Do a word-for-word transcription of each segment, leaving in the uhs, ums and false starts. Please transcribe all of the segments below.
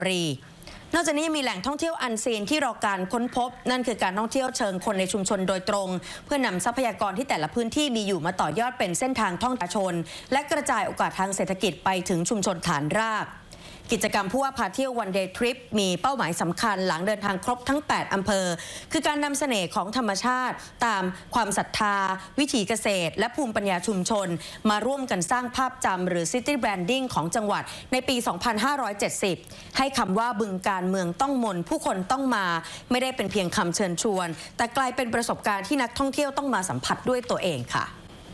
รีนอกจากนี้มีแหล่งท่องเที่ยวอันซีนที่รอการค้นพบนั่นคือการท่องเที่ยวเชิงคนในชุมชนโดยตรงเพื่อนำทรัพยากรที่แต่ละพื้นที่มีอยู่มาต่อยอดเป็นเส้นทางท่องเที่ยวชนและกระจายโอกาสทางเศรษฐกิจไปถึงชุมชนฐานรากกิจกรรมผู้ว่าพาเที่ยววันเดย์ทริปมีเป้าหมายสำคัญหลังเดินทางครบทั้งแปดอำเภอคือการนำเสน่ห์ของธรรมชาติตามความศรัทธาวิถีเกษตรและภูมิปัญญาชุมชนมาร่วมกันสร้างภาพจำหรือ City Branding ของจังหวัดในปี สองพันห้าร้อยเจ็ดสิบ ให้คำว่าบึงการเมืองต้องมนผู้คนต้องมาไม่ได้เป็นเพียงคำเชิญชวนแต่กลายเป็นประสบการณ์ที่นักท่องเที่ยวต้องมาสัมผัสด้วยตัวเองค่ะ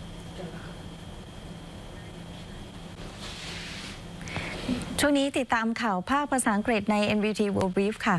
ช่วงนี้ติดตามข่าวภาคภาษาอังกฤษใน เอ็น บี ที World Brief ค่ะ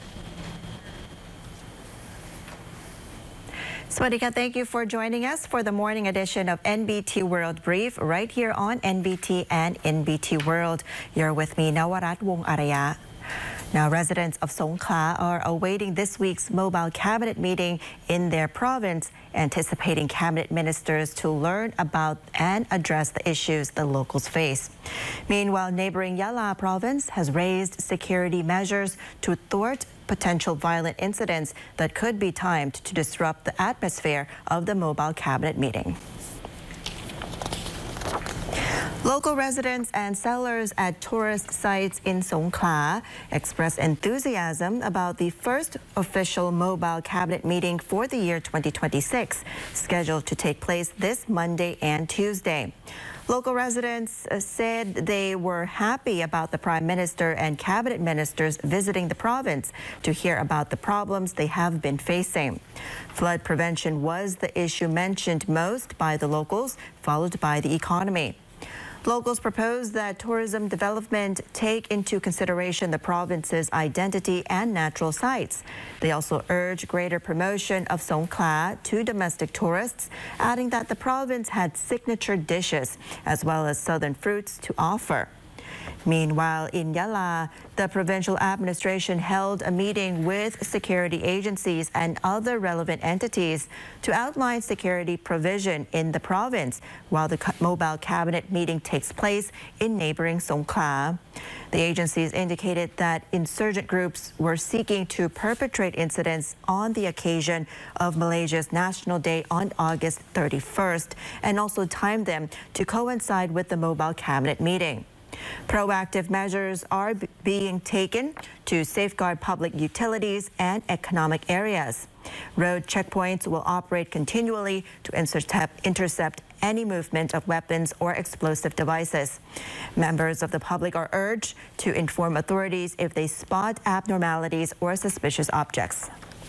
Swadika, thank you for joining us for the morning edition of เอ็น บี ที World Brief right here on เอ็น บี ที and เอ็น บี ที World. You're with me, Nawarat Wong Araya. Now, residents of Songkhla are awaiting this week's mobile cabinet meeting in their province, anticipating cabinet ministers to learn about and address the issues the locals face. Meanwhile, neighboring Yala province has raised security measures to thwart potential violent incidents that could be timed to disrupt the atmosphere of the mobile cabinet meeting. Local residents and sellers at tourist sites in Songkhla expressed enthusiasm about the first official mobile cabinet meeting for the year twenty twenty-six, scheduled to take place this Monday and Tuesday. Local residents said they were happy about the Prime Minister and cabinet ministers visiting the province to hear about the problems they have been facing. Flood prevention was the issue mentioned most by the locals, followed by the economy. Locals proposed that tourism development take into consideration the province's identity and natural sites. They also urged greater promotion of Songkhla to domestic tourists, adding that the province had signature dishes as well as southern fruits to offer. Meanwhile, in Yala, the provincial administration held a meeting with security agencies and other relevant entities to outline security provision in the province while the mobile cabinet meeting takes place in neighboring Songkhla. The agencies indicated that insurgent groups were seeking to perpetrate incidents on the occasion of Malaysia's National Day on August thirty-first and also timed them to coincide with the mobile cabinet meeting. Proactive measures are being taken to safeguard public utilities and economic areas. Road checkpoints will operate continually to intercept, intercept any movement of weapons or explosive devices. Members of the public are urged to inform authorities if they spot abnormalities or suspicious objects.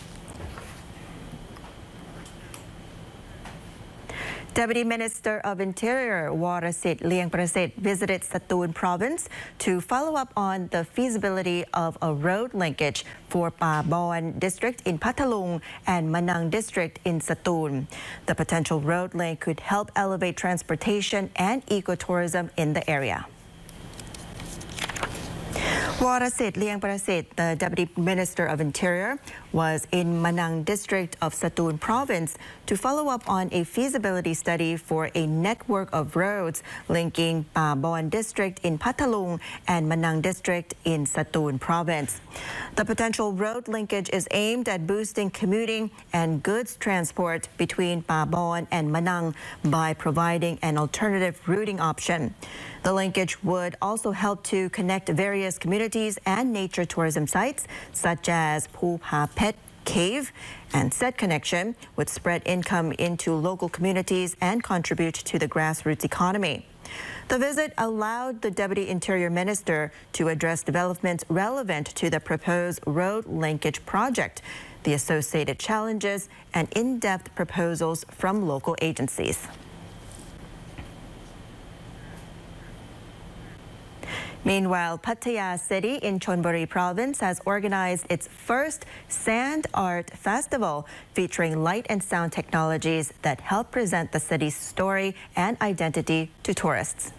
Deputy Minister of Interior Warasit Liangprasit visited Satoon province to follow up on the feasibility of a road linkage for Pa Bon district in Pathalung and Manang district in Satoon. The potential road link could help elevate transportation and ecotourism in the area. Warasit Liangprasit, the Deputy Minister of Interior, was in Manang district of Satoon province to follow up on a feasibility study for a network of roads linking Pa Bon district in Pathalung and Manang district in Satoon province. The potential road linkage is aimed at boosting commuting and goods transport between Pa Bon and Manang by providing an alternative routing option. The linkage would also help to connect various communities and nature tourism sites such as Phu Pa Pet Cave, and said connection would spread income into local communities and contribute to the grassroots economy. The visit allowed the Deputy Interior Minister to address developments relevant to the proposed road linkage project, the associated challenges, and in-depth proposals from local agencies. Meanwhile, Pattaya City in Chonburi province has organized its first Sand Art Festival featuring light and sound technologies that help present the city's story and identity to tourists.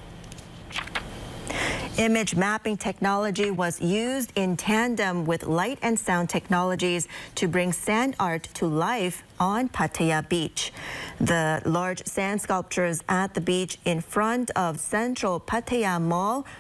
Image mapping technology was used in tandem with light and sound technologies to bring sand art to life on Pattaya Beach. The large sand sculptures at the beach in front of Central Pattaya Mall